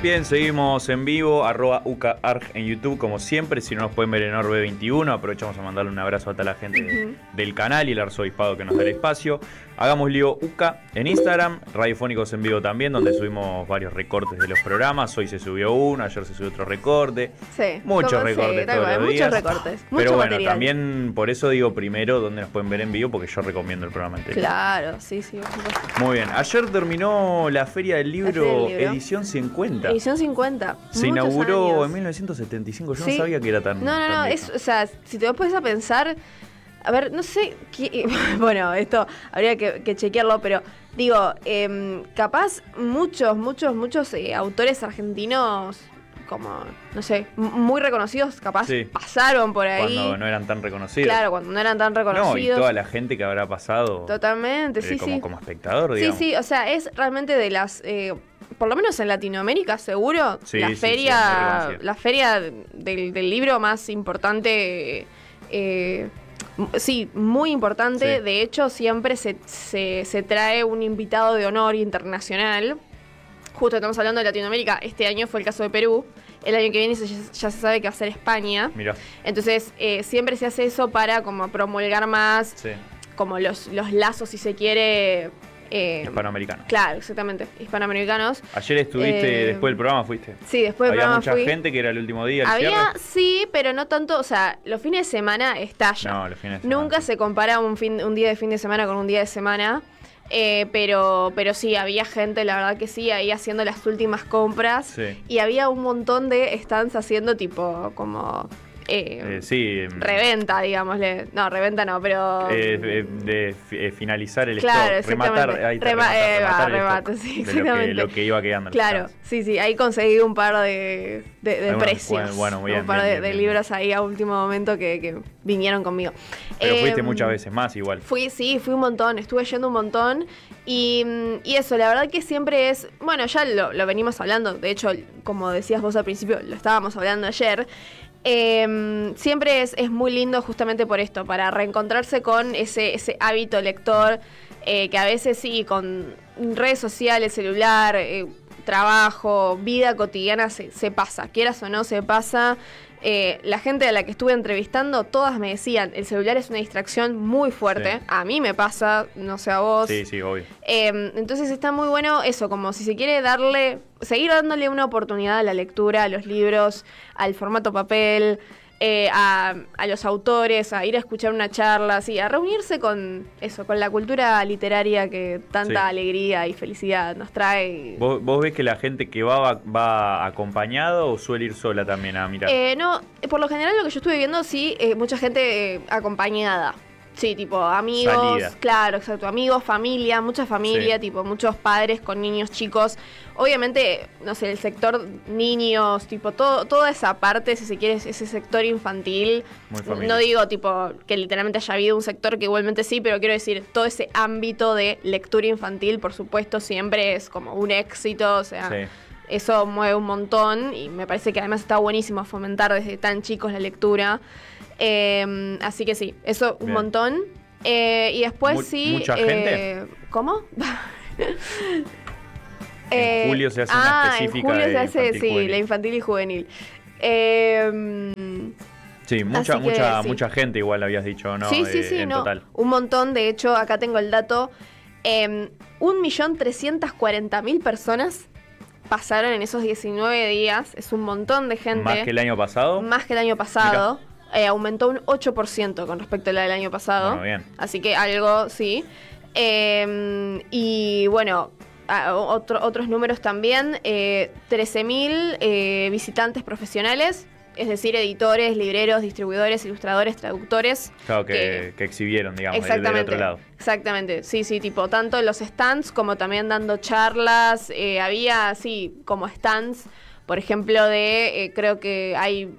Bien, seguimos en vivo, @ucaarg en YouTube, como siempre. Si no nos pueden ver en Orbe 21, aprovechamos a mandarle un abrazo a toda la gente del canal y el arzobispado que nos da el espacio. Hagamos lío UCA en Instagram, Radiofónicos en Vivo también, donde subimos varios recortes de los programas. Hoy se subió uno, ayer se subió otro recorte. Sí, muchos recortes todos los días. Muchos recortes, pero mucho bueno, material. también por eso digo primero donde nos pueden ver en vivo, porque yo recomiendo el programa entero. Claro, sí, por supuesto. Muy bien, ayer terminó la Feria del Libro, edición 50. Edición 50. Se inauguró en 1975, yo no sabía que era tan... No, o sea, si te pones a pensar, a ver, no sé, bueno, esto habría que chequearlo, pero digo, capaz muchos autores argentinos, como, no sé, muy reconocidos, capaz pasaron por ahí. Cuando no eran tan reconocidos. Claro, cuando no eran tan reconocidos. No, y toda la gente que habrá pasado. Totalmente, como espectador, digamos. Sí, o sea, es realmente de las... por lo menos en Latinoamérica, seguro, la feria del libro más importante, muy importante. Sí. De hecho, siempre se trae un invitado de honor internacional. Justo estamos hablando de Latinoamérica, este año fue el caso de Perú, el año que viene ya se sabe que va a ser España. Mirá. Entonces, siempre se hace eso para como promulgar más como los lazos, si se quiere... hispanoamericanos. Claro, exactamente, hispanoamericanos. Ayer estuviste, después del programa fuiste. Sí, después del programa Había mucha gente que era el último día. Había, sí, pero no tanto, o sea, los fines de semana estalla. No, los fines de semana. Nunca se compara un día de fin de semana con un día de semana. Pero sí, había gente, la verdad que sí, ahí haciendo las últimas compras. Sí. Y había un montón de stands haciendo tipo como... reventa, digámosle. No, reventa no, pero... finalizar el stock, rematar, remate, sí, exactamente. Lo que iba quedando. Claro, sí, ahí conseguí un par de precios. Bueno, bien, un par de libros ahí a último momento que vinieron conmigo. Pero fuiste muchas veces más igual. Fui un montón, estuve yendo un montón. Y eso, la verdad que siempre es... Bueno, ya lo venimos hablando, de hecho, como decías vos al principio, lo estábamos hablando ayer. Siempre es muy lindo justamente por esto, para reencontrarse con ese hábito lector, que a veces sí, con redes sociales, celular, trabajo, vida cotidiana se pasa, quieras o no se pasa. La gente a la que estuve entrevistando, todas me decían, el celular es una distracción muy fuerte. Sí. A mí me pasa, no sé a vos. Sí, obvio. Entonces está muy bueno eso, como si se quiere seguir dándole una oportunidad a la lectura, a los libros, al formato papel, a los autores, a ir a escuchar una charla, así, a reunirse con la cultura literaria que tanta alegría y felicidad nos trae. ¿Vos ves que la gente que va acompañado o suele ir sola también a mirar? No, por lo general lo que yo estuve viendo, sí, mucha gente acompañada. Sí, tipo amigos, salida. Claro, exacto, amigos, familia, mucha familia, tipo muchos padres con niños chicos. Obviamente, no sé, el sector niños, tipo toda esa parte, si se quiere, ese sector infantil. Muy familiar. No digo tipo que literalmente haya habido un sector que igualmente sí, pero quiero decir, todo ese ámbito de lectura infantil, por supuesto, siempre es como un éxito, o sea... Sí. Eso mueve un montón y me parece que además está buenísimo fomentar desde tan chicos la lectura. Así que sí, eso un montón. Y después ¿Mucha gente? ¿Cómo? En julio se hace una específica en julio se hace, juvenil. La infantil y juvenil. Sí, mucha gente igual habías dicho, ¿no? Sí, en total. Un montón, de hecho, acá tengo el dato. 1.340.000 personas pasaron en esos 19 días. Es un montón de gente. ¿Más que el año pasado? Más que el año pasado. Aumentó un 8% con respecto a la del año pasado. Bueno, bien. Así que algo, sí. Y bueno, otros números también. 13.000 visitantes profesionales. Es decir, editores, libreros, distribuidores, ilustradores, traductores. Claro, que exhibieron, digamos, del otro lado. Exactamente, sí, tipo, tanto en los stands como también dando charlas. Había, así, como stands, por ejemplo, creo que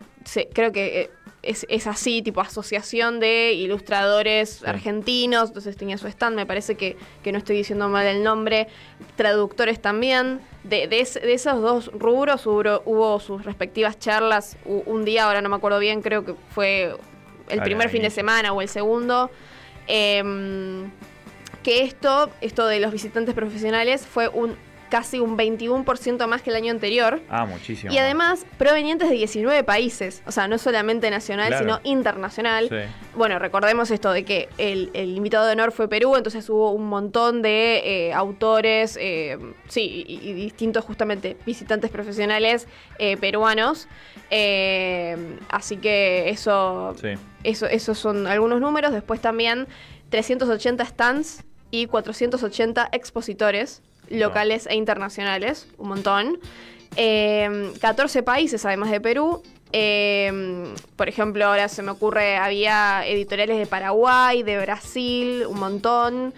es así, tipo asociación de ilustradores argentinos, entonces tenía su stand, me parece que no estoy diciendo mal el nombre, traductores también, de esos dos rubros hubo sus respectivas charlas, un día, ahora no me acuerdo bien, creo que fue el primer fin de semana o el segundo, que esto de los visitantes profesionales fue un casi un 21% más que el año anterior. Ah, muchísimo. Y además, provenientes de 19 países. O sea, no solamente nacional, Claro. sino internacional. Sí. Bueno, recordemos esto de que el invitado de honor fue Perú, entonces hubo un montón de autores, y distintos justamente visitantes profesionales peruanos. Así que esos son algunos números. Después también 380 stands y 480 expositores locales e internacionales, un montón. 14 países además de Perú. Por ejemplo, ahora se me ocurre, había editoriales de Paraguay, de Brasil, un montón.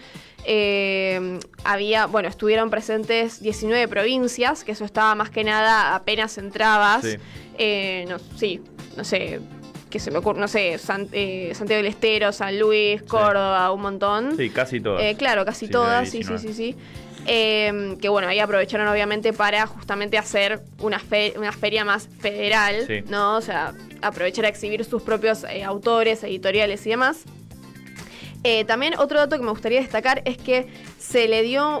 Estuvieron presentes 19 provincias, que eso estaba más que nada apenas entrabas. Sí. No sé, que se me ocurre, no sé, Santiago del Estero, San Luis, Córdoba, un montón. Sí, casi todas. Claro, casi todas, sí. Que bueno, ahí aprovecharon obviamente para justamente hacer una feria más federal, Sí. ¿no? O sea, aprovechar a exhibir sus propios autores, editoriales y demás. También otro dato que me gustaría destacar es que se le dio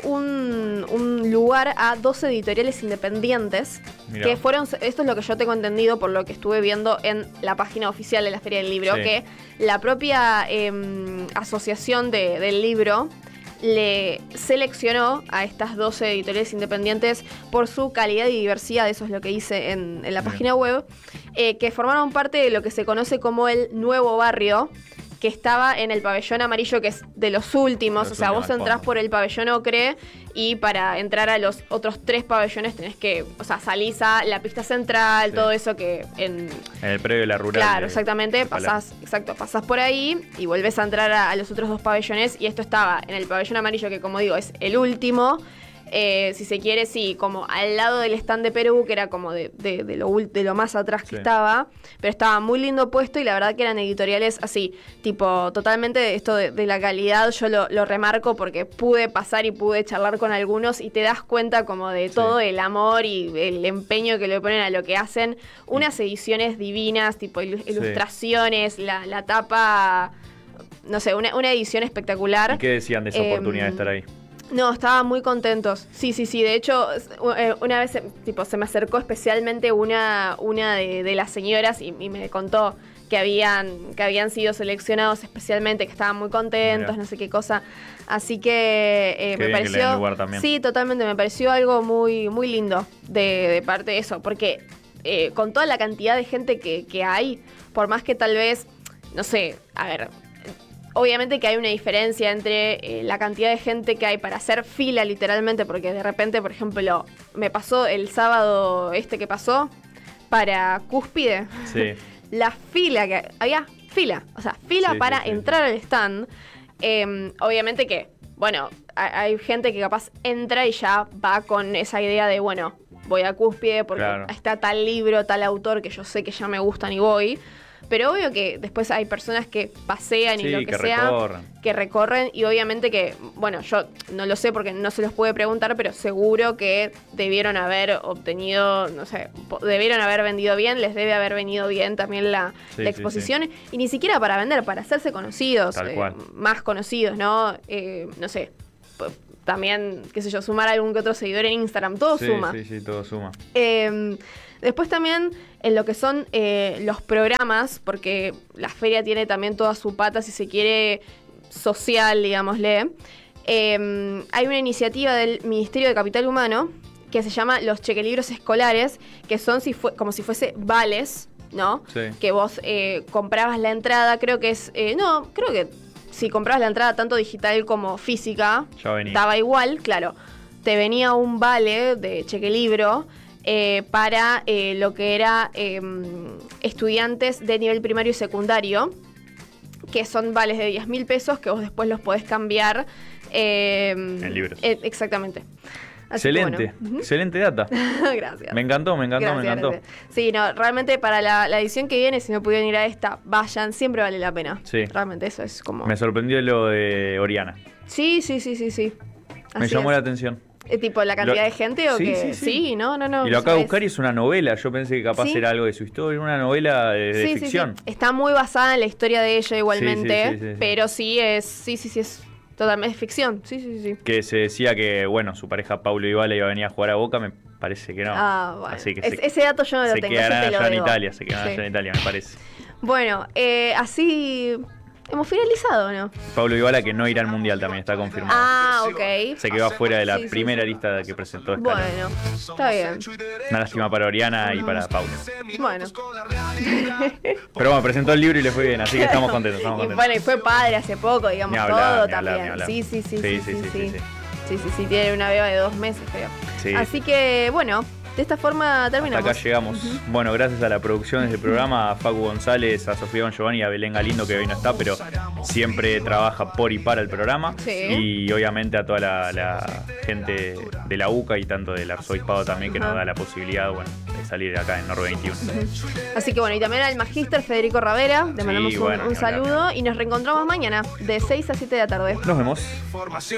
un lugar a 12 editoriales independientes. Mirá. Que fueron, esto es lo que yo tengo entendido por lo que estuve viendo en la página oficial de la Feria del Libro, Sí. que la propia asociación del libro le seleccionó a estas 12 editoriales independientes por su calidad y diversidad, eso es lo que hice en la página web, que formaron parte de lo que se conoce como el Nuevo Barrio, que estaba en el pabellón amarillo, que es de los últimos. O sea, vos entrás por el pabellón ocre y para entrar a los otros 3 pabellones tenés que, o sea, salís a la pista central, Sí. todo eso que en el predio de la rural. Claro, exactamente, pasás por ahí y volvés a entrar a los otros 2 pabellones, y esto estaba en el pabellón amarillo, que como digo, es el último. Si se quiere, sí, como al lado del stand de Perú, que era como de lo más atrás que Sí. estaba, pero estaba muy lindo puesto y la verdad que eran editoriales así, tipo, totalmente esto de la calidad, yo lo remarco porque pude pasar y pude charlar con algunos y te das cuenta como de todo el amor y el empeño que le ponen a lo que hacen, unas ediciones divinas, tipo ilustraciones, la tapa, no sé, una edición espectacular. ¿Y qué decían de esa oportunidad de estar ahí? No, estaban muy contentos. Sí. De hecho, una vez se me acercó especialmente una de las señoras y me contó que habían sido seleccionados especialmente, que estaban muy contentos, Mirá. no sé qué cosa. Así que me bien que le den pareció. lugar también. Sí, totalmente. Me pareció algo muy, muy lindo de parte de eso. Porque con toda la cantidad de gente que hay, por más que tal vez, no sé, a ver. Obviamente que hay una diferencia entre la cantidad de gente que hay para hacer fila literalmente, porque de repente, por ejemplo, me pasó el sábado que pasó para Cúspide, Sí. la fila que había fila Sí, para sí. entrar al stand. Obviamente que, bueno, hay gente que capaz entra y ya va con esa idea de, bueno, voy a Cúspide porque Claro. está tal libro, tal autor que yo sé que ya me gustan y voy. Pero obvio que después hay personas que pasean y Sí, lo que que sea, recorren. que recorren, y obviamente que, bueno, yo no lo sé porque no se los puede preguntar, pero seguro que debieron haber obtenido, no sé, debieron haber vendido bien, les debe haber venido bien también la exposición, y ni siquiera para vender, para hacerse conocidos, Tal cual. más conocidos, ¿no? No sé, también, qué sé yo, sumar algún que otro seguidor en Instagram, todo suma. Sí, todo suma. Después también en lo que son los programas, porque la feria tiene también toda su pata, si se quiere, social, digámosle. Hay una iniciativa del Ministerio de Capital Humano que se llama los chequelibros escolares, que son como si fuese vales, ¿no? Sí. Que vos comprabas la entrada, creo que si comprabas la entrada tanto digital como física, Ya venía. estaba igual, claro. Te venía un vale de chequelibro para lo que era estudiantes de nivel primario y secundario, que son vales de 10.000 pesos que vos después los podés cambiar en libros. Exactamente. Así que Excelente, bueno. excelente data. Gracias. Me encantó. Gracias. Sí, no, realmente para la edición que viene, si no pudieron ir a esta, vayan, siempre vale la pena. Sí. Realmente eso es como... Me sorprendió lo de Oriana. Sí. Me llamó la atención. ¿Tipo la cantidad de gente o Sí, qué? sí. Sí, no. Y lo acabo de es- buscar y es una novela. Yo pensé que capaz Sí. era algo de su historia, una novela de Sí. ficción. Está muy basada en la historia de ella igualmente, Sí. pero sí es Totalmente, es ficción, sí. Que se decía que, bueno, su pareja Paulo Dybala iba a venir a jugar a Boca, me parece que no. Bueno. Así que ese dato yo no lo se tengo. quedarán ese te lo allá en debo. Italia, me parece. Bueno, así hemos finalizado, ¿no? Paulo Dybala que no irá al Mundial también, está confirmado. Ok. Se quedó afuera de la Sí, primera sí. lista que presentó Scaloni. Bueno, está bien. Una lástima para Oriana y para Paulo. Bueno. Pero bueno, presentó el libro y le fue bien, así que estamos contentos. Y bueno, y fue padre hace poco, digamos, Ni hablar, todo ni hablar, también. ni hablar. Sí. Sí. Tiene una beba de 2 meses, creo. Sí. Así que, bueno, de esta forma terminamos. Hasta acá llegamos. Bueno, gracias a la producción de este programa, a Facu González, a Sofía Don Giovanni y a Belén Galindo, que hoy no está, pero siempre trabaja por y para el programa. Sí. Y obviamente a toda la gente de la UCA y tanto del Arzobispado también, que nos da la posibilidad, bueno, de salir acá en Norbe 21. Así que bueno, y también al magíster Federico Ravera, le Sí, mandamos bueno, un ni hablar. saludo y nos reencontramos mañana de 6 a 7 de la tarde. Nos vemos.